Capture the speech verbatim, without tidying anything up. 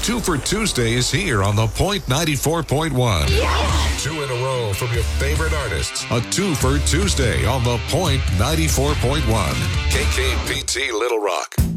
Two for Tuesdays here on The Point ninety-four point one. Yes! Two in a row from your favorite artists. A two for Tuesday on The Point ninety-four point one. K K P T Little Rock.